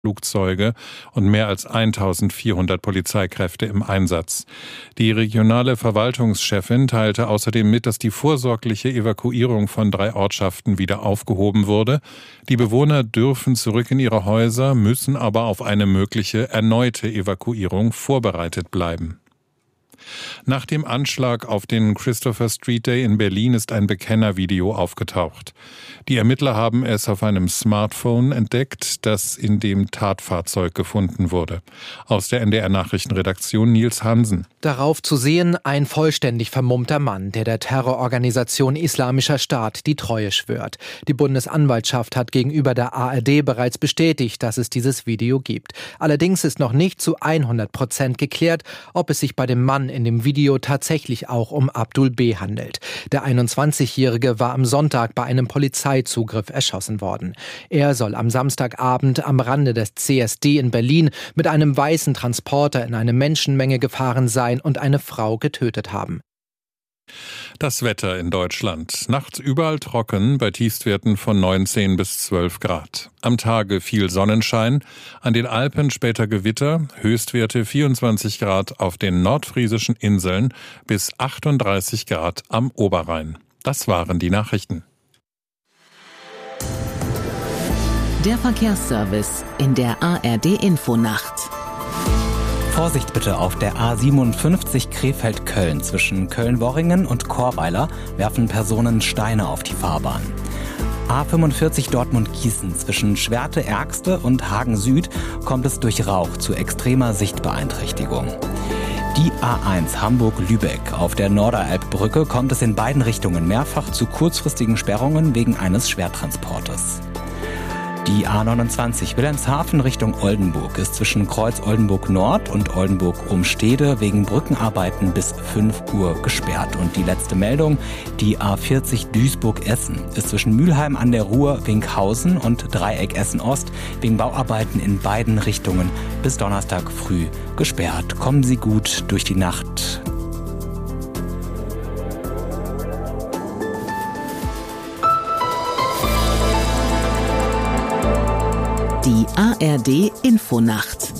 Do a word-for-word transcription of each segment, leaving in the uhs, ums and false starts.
Flugzeuge und mehr als eintausendvierhundert Polizeikräfte im Einsatz. Die regionale Verwaltungschefin teilte außerdem mit, dass die vorsorgliche Evakuierung von drei Ortschaften wieder aufgehoben wurde. Die Bewohner dürfen zurück in ihre Häuser, müssen aber auf eine mögliche erneute Evakuierung vorbereitet bleiben. Nach dem Anschlag auf den Christopher Street Day in Berlin ist ein Bekennervideo aufgetaucht. Die Ermittler haben es auf einem Smartphone entdeckt, das in dem Tatfahrzeug gefunden wurde. Aus der N D R-Nachrichtenredaktion Nils Hansen. Darauf zu sehen ein vollständig vermummter Mann, der der Terrororganisation Islamischer Staat die Treue schwört. Die Bundesanwaltschaft hat gegenüber der A R D bereits bestätigt, dass es dieses Video gibt. Allerdings ist noch nicht zu hundert Prozent geklärt, ob es sich bei dem Mann in dem Video tatsächlich auch um Abdul B. handelt. Der einundzwanzigjährige war am Sonntag bei einem Polizeizugriff erschossen worden. Er soll am Samstagabend am Rande des C S D in Berlin mit einem weißen Transporter in eine Menschenmenge gefahren sein und eine Frau getötet haben. Das Wetter in Deutschland. Nachts überall trocken, bei Tiefstwerten von neunzehn bis zwölf Grad. Am Tage viel Sonnenschein, an den Alpen später Gewitter, Höchstwerte vierundzwanzig Grad auf den nordfriesischen Inseln bis achtunddreißig Grad am Oberrhein. Das waren die Nachrichten. Der Verkehrsservice in der A R D-Infonacht. Vorsicht bitte auf der A siebenundfünfzig Krefeld-Köln. Zwischen Köln-Worringen und Chorweiler werfen Personen Steine auf die Fahrbahn. A fünfundvierzig Dortmund-Gießen. Zwischen Schwerte-Ergste und Hagen-Süd kommt es durch Rauch zu extremer Sichtbeeinträchtigung. Die A eins Hamburg-Lübeck. Auf der Norderelbbrücke kommt es in beiden Richtungen mehrfach zu kurzfristigen Sperrungen wegen eines Schwertransportes. Die A neunundzwanzig Wilhelmshaven Richtung Oldenburg ist zwischen Kreuz Oldenburg Nord und Oldenburg Umstede wegen Brückenarbeiten bis fünf Uhr gesperrt. Und die letzte Meldung, die A vierzig Duisburg-Essen ist zwischen Mülheim an der Ruhr, Winkhausen und Dreieck Essen-Ost wegen Bauarbeiten in beiden Richtungen bis Donnerstag früh gesperrt. Kommen Sie gut durch die Nacht. Die A R D-Infonacht.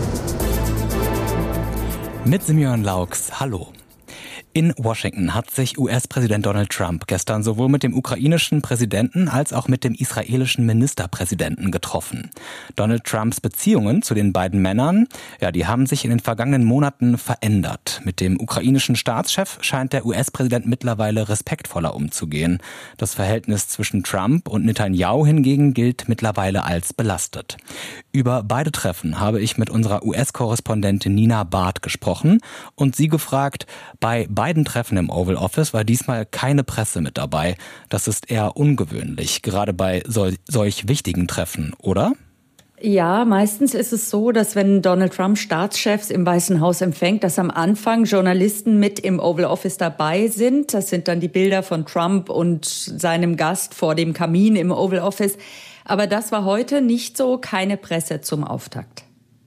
Mit Simeon Laux, hallo. In Washington hat sich U S-Präsident Donald Trump gestern sowohl mit dem ukrainischen Präsidenten als auch mit dem israelischen Ministerpräsidenten getroffen. Donald Trumps Beziehungen zu den beiden Männern, ja, die haben sich in den vergangenen Monaten verändert. Mit dem ukrainischen Staatschef scheint der U S-Präsident mittlerweile respektvoller umzugehen. Das Verhältnis zwischen Trump und Netanyahu hingegen gilt mittlerweile als belastet. Über beide Treffen habe ich mit unserer U S-Korrespondentin Nina Barth gesprochen und sie gefragt, bei beiden Treffen im Oval Office war diesmal keine Presse mit dabei. Das ist eher ungewöhnlich, gerade bei sol- solch wichtigen Treffen, oder? Ja, meistens ist es so, dass wenn Donald Trump Staatschefs im Weißen Haus empfängt, dass am Anfang Journalisten mit im Oval Office dabei sind. Das sind dann die Bilder von Trump und seinem Gast vor dem Kamin im Oval Office. Aber das war heute nicht so, keine Presse zum Auftakt.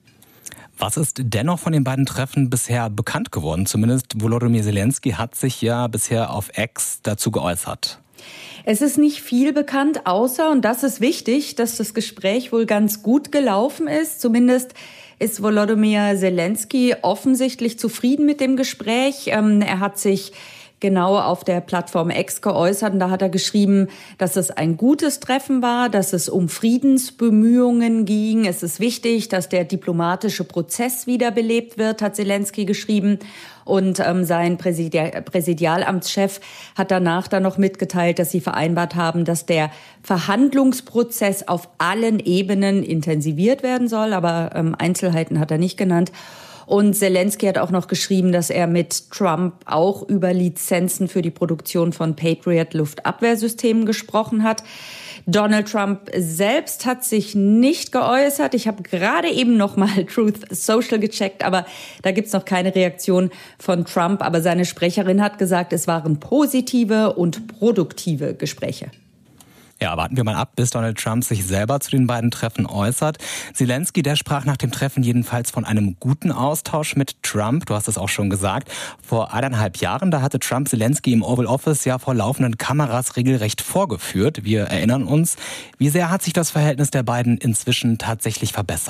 Was ist dennoch von den beiden Treffen bisher bekannt geworden? Zumindest Volodymyr Zelensky hat sich ja bisher auf X dazu geäußert. Es ist nicht viel bekannt, außer, und das ist wichtig, dass das Gespräch wohl ganz gut gelaufen ist. Zumindest ist Volodymyr Zelensky offensichtlich zufrieden mit dem Gespräch. Ähm, er hat sich genau auf der Plattform X geäußert. Und da hat er geschrieben, dass es ein gutes Treffen war, dass es um Friedensbemühungen ging. Es ist wichtig, dass der diplomatische Prozess wiederbelebt wird, hat Zelensky geschrieben. Und ähm, sein Präsidial- Präsidialamtschef hat danach dann noch mitgeteilt, dass sie vereinbart haben, dass der Verhandlungsprozess auf allen Ebenen intensiviert werden soll. Aber ähm, Einzelheiten hat er nicht genannt. Und Zelensky hat auch noch geschrieben, dass er mit Trump auch über Lizenzen für die Produktion von Patriot-Luftabwehrsystemen gesprochen hat. Donald Trump selbst hat sich nicht geäußert. Ich habe gerade eben noch mal Truth Social gecheckt, aber da gibt's noch keine Reaktion von Trump. Aber seine Sprecherin hat gesagt, es waren positive und produktive Gespräche. Ja, warten wir mal ab, bis Donald Trump sich selber zu den beiden Treffen äußert. Zelensky, der sprach nach dem Treffen jedenfalls von einem guten Austausch mit Trump. Du hast es auch schon gesagt. Vor eineinhalb Jahren, da hatte Trump Zelensky im Oval Office ja vor laufenden Kameras regelrecht vorgeführt. Wir erinnern uns. Wie sehr hat sich das Verhältnis der beiden inzwischen tatsächlich verbessert?